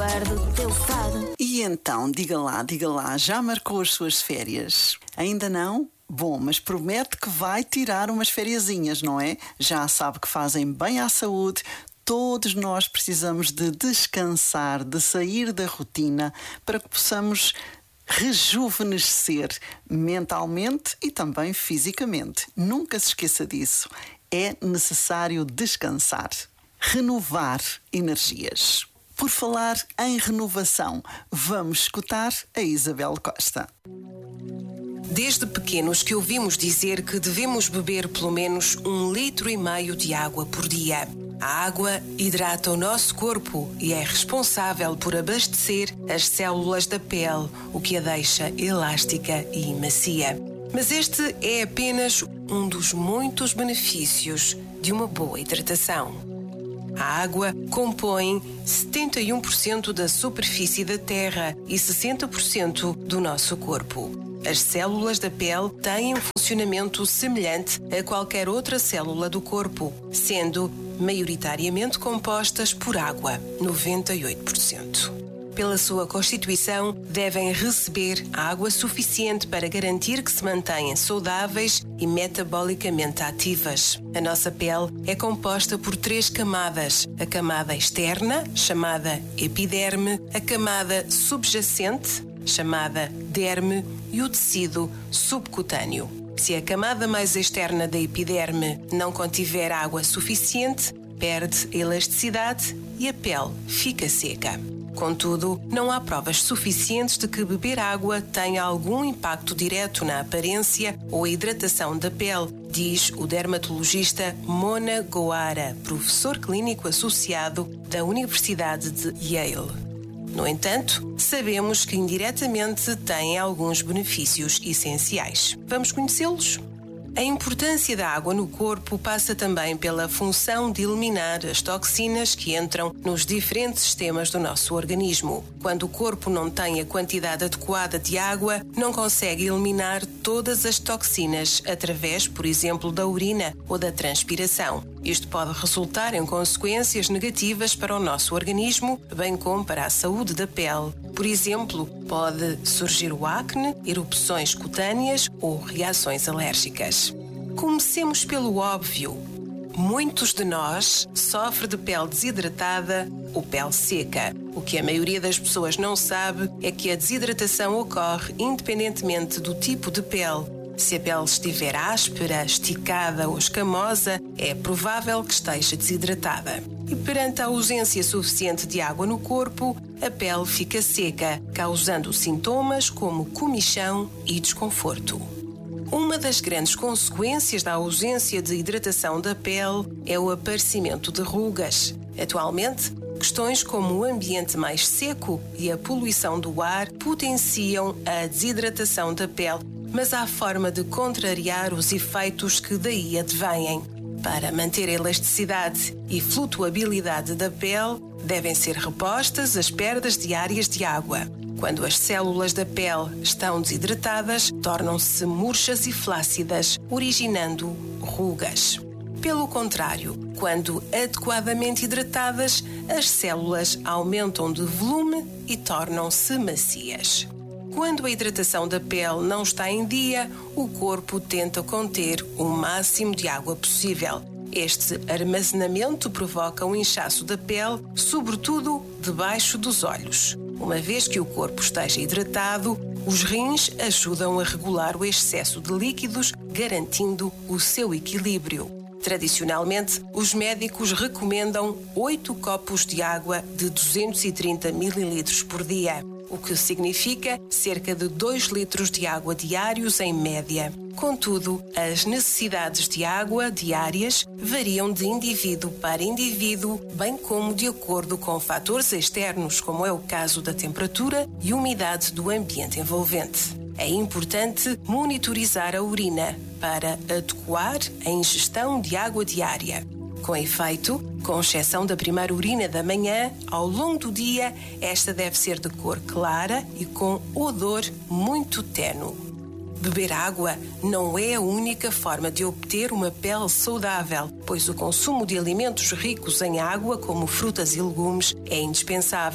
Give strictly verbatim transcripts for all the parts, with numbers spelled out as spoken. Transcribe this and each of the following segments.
bar do teu fado. E então, diga lá, diga lá, já marcou as suas férias? Ainda não? Bom, mas promete que vai tirar umas fériasinhas, não é? Já sabe que fazem bem à saúde. Todos nós precisamos de descansar, de sair da rotina para que possamos rejuvenescer mentalmente e também fisicamente. Nunca se esqueça disso. É necessário descansar, renovar energias. Por falar em renovação, vamos escutar a Isabel Costa. Desde pequenos que ouvimos dizer que devemos beber pelo menos um litro e meio de água por dia. A água hidrata o nosso corpo e é responsável por abastecer as células da pele, o que a deixa elástica e macia. Mas este é apenas um dos muitos benefícios de uma boa hidratação. A água compõe setenta e um por cento da superfície da Terra e sessenta por cento do nosso corpo. As células da pele têm um funcionamento semelhante a qualquer outra célula do corpo, sendo maioritariamente compostas por água, noventa e oito por cento. Pela sua constituição, devem receber água suficiente para garantir que se mantenham saudáveis e metabolicamente ativas. A nossa pele é composta por três camadas: a camada externa, chamada epiderme, a camada subjacente, chamada derme, e o tecido subcutâneo. Se a camada mais externa da epiderme não contiver água suficiente, perde elasticidade e a pele fica seca. Contudo, não há provas suficientes de que beber água tenha algum impacto direto na aparência ou hidratação da pele, diz o dermatologista Mona Goara, professor clínico associado da Universidade de Yale. No entanto, sabemos que indiretamente tem alguns benefícios essenciais. Vamos conhecê-los? A importância da água no corpo passa também pela função de eliminar as toxinas que entram nos diferentes sistemas do nosso organismo. Quando o corpo não tem a quantidade adequada de água, não consegue eliminar todas as toxinas através, por exemplo, da urina ou da transpiração. Isto pode resultar em consequências negativas para o nosso organismo, bem como para a saúde da pele. Por exemplo, pode surgir o acne, erupções cutâneas ou reações alérgicas. Comecemos pelo óbvio. Muitos de nós sofrem de pele desidratada ou pele seca. O que a maioria das pessoas não sabe é que a desidratação ocorre independentemente do tipo de pele. Se a pele estiver áspera, esticada ou escamosa, é provável que esteja desidratada. E perante a ausência suficiente de água no corpo, a pele fica seca, causando sintomas como comichão e desconforto. Uma das grandes consequências da ausência de hidratação da pele é o aparecimento de rugas. Atualmente, questões como o ambiente mais seco e a poluição do ar potenciam a desidratação da pele, mas há forma de contrariar os efeitos que daí advêm. Para manter a elasticidade e flutuabilidade da pele, devem ser repostas as perdas diárias de água. Quando as células da pele estão desidratadas, tornam-se murchas e flácidas, originando rugas. Pelo contrário, quando adequadamente hidratadas, as células aumentam de volume e tornam-se macias. Quando a hidratação da pele não está em dia, o corpo tenta conter o máximo de água possível. Este armazenamento provoca um inchaço da pele, sobretudo debaixo dos olhos. Uma vez que o corpo esteja hidratado, os rins ajudam a regular o excesso de líquidos, garantindo o seu equilíbrio. Tradicionalmente, os médicos recomendam oito copos de água de duzentos e trinta mililitros por dia, o que significa cerca de dois litros de água diários em média. Contudo, as necessidades de água diárias variam de indivíduo para indivíduo, bem como de acordo com fatores externos, como é o caso da temperatura e umidade do ambiente envolvente. É importante monitorizar a urina para adequar a ingestão de água diária. Com efeito, com exceção da primeira urina da manhã, ao longo do dia, esta deve ser de cor clara e com odor muito ténue. Beber água não é a única forma de obter uma pele saudável, pois o consumo de alimentos ricos em água, como frutas e legumes, é indispensável.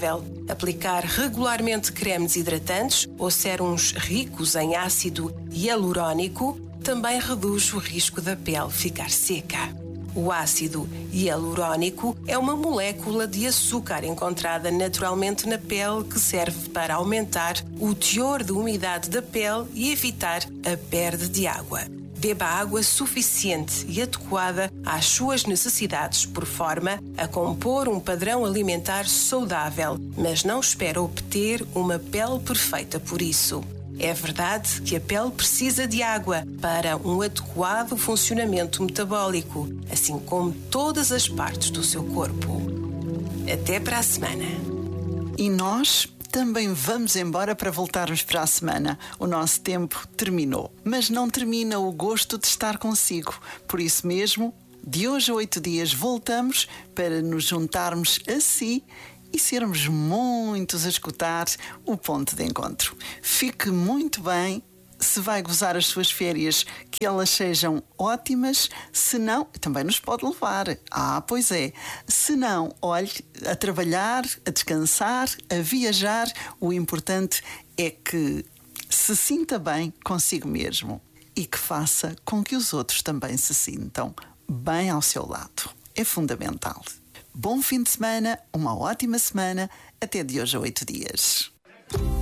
Aplicar regularmente cremes hidratantes ou sérums ricos em ácido hialurónico também reduz o risco da pele ficar seca. O ácido hialurónico é uma molécula de açúcar encontrada naturalmente na pele que serve para aumentar o teor de umidade da pele e evitar a perda de água. Beba água suficiente e adequada às suas necessidades, por forma a compor um padrão alimentar saudável, mas não espere obter uma pele perfeita por isso. É verdade que a pele precisa de água para um adequado funcionamento metabólico, assim como todas as partes do seu corpo. Até para a semana. E nós também vamos embora para voltarmos para a semana. O nosso tempo terminou, mas não termina o gosto de estar consigo. Por isso mesmo, de hoje a oito dias voltamos para nos juntarmos a si e sermos muitos a escutar o ponto de encontro. Fique muito bem. Se vai gozar as suas férias, que elas sejam ótimas. Se não, também nos pode levar. Ah, pois é. Se não, olhe, a trabalhar, a descansar, a viajar. O importante é que se sinta bem consigo mesmo e que faça com que os outros também se sintam bem ao seu lado. É fundamental. Bom fim de semana, uma ótima semana. Até de hoje a oito dias.